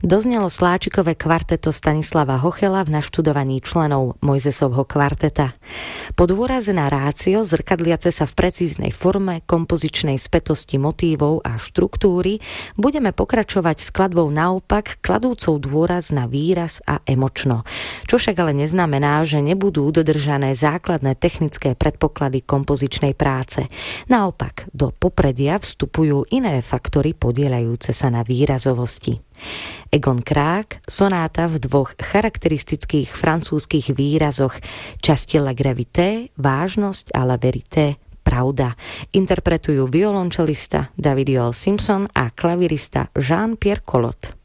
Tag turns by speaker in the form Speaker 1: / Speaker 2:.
Speaker 1: Doznelo sláčikové kvarteto Stanislava Hochela v naštudovaní členov Mojzesovho kvarteta. Po dôraze na rácio, zrkadliace sa v precíznej forme, kompozičnej spätosti motívov a štruktúry, budeme pokračovať skladbou naopak, kladúcou dôraz na výraz a emočno. Čo však ale neznamená, že nebudú dodržané základné technické predpoklady kompozičnej práce. Naopak, do popredia vstupujú iné faktory podieľajúce sa na výrazovosti. Egon Krák, sonáta v dvoch charakteristických francúzskych výrazoch, časti la gravité, vážnosť, a la vérité, pravda. Interpretujú violončelista David Joel Simpson a klavirista Jean-Pierre Collot.